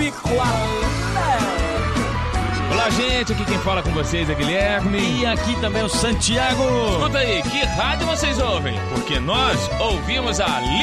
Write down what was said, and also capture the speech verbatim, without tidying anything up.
Picolé. Olá, gente, aqui quem fala com vocês é Guilherme. E aqui também o Santiago. Escuta aí, que rádio vocês ouvem? Porque nós ouvimos a